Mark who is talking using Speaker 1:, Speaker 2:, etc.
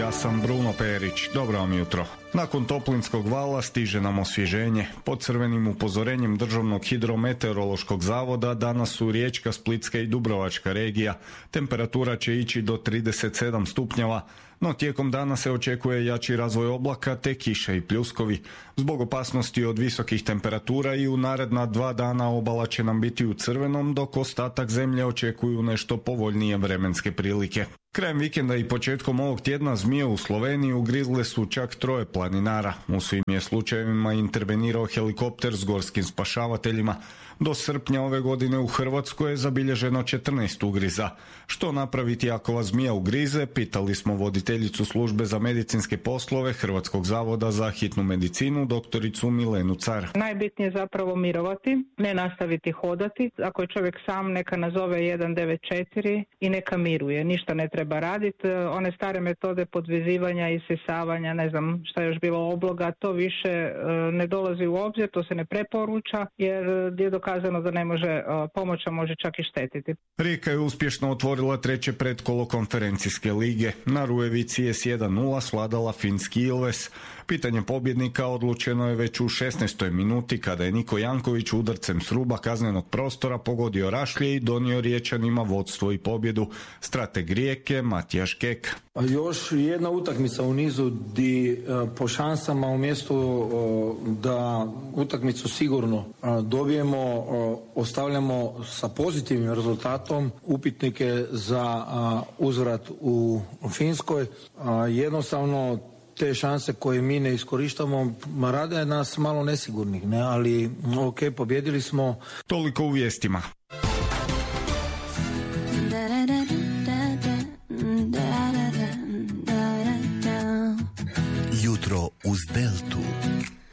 Speaker 1: ja sam Bruno Perić. Dobro vam jutro. Nakon toplinskog vala stiže nam osvježenje. Pod crvenim upozorenjem Državnog hidrometeorološkog zavoda danas su Riječka, Splitska i Dubrovačka regija. Temperatura će ići do 37 stupnjeva, no tijekom dana se očekuje jači razvoj oblaka te kiše i pljuskovi. Zbog opasnosti od visokih temperatura i u naredna 2 dana obala će nam biti u crvenom, dok ostatak zemlje očekuju nešto povoljnije vremenske prilike. Krajem vikenda i početkom ovog tjedna zmije u Sloveniji ugrizle su čak 3 planinara. U svim je slučajevima intervenirao helikopter s gorskim spašavateljima. Do srpnja ove godine u Hrvatskoj je zabilježeno 14 ugriza. Što napraviti ako vas zmija ugrize, pitali smo voditeljicu službe za medicinske poslove Hrvatskog zavoda za hitnu medicinu, doktoricu Milenu Car.
Speaker 2: Najbitnije je zapravo mirovati, ne nastaviti hodati. Ako je čovjek sam, neka nazove 194 i neka miruje. Ništa ne treba raditi. One stare metode podvezivanja i isisavanja, ne znam šta je još bilo, obloga, to više ne dolazi u obzir, to se ne preporuča jer je dokazano da ne može pomoći, a može čak i štetiti.
Speaker 1: Rijeka je uspješno otvorila 3. pretkolo konferencijske lige. Na Rujevici je s 1-0 svladala finski Ilves. Pitanje pobjednika odlučeno je već u 16. minuti kada je Niko Janković udarcem s ruba kaznenog prostora pogodio rašlje i donio Riječanima vodstvo i pobjedu. Strateg Rijeke Matijaš Kek.
Speaker 3: Još jedna utakmica u nizu di po šansama umjesto da utakmicu sigurno dobijemo, ostavljamo sa pozitivnim rezultatom upitnike za uzvrat u Finskoj. Jednostavno te šanse koje mi ne iskorištamo rade nas malo nesigurnih, ne? Ali ok, pobjedili smo.
Speaker 1: Toliko u vijestima.
Speaker 4: Jutro uz Deltu.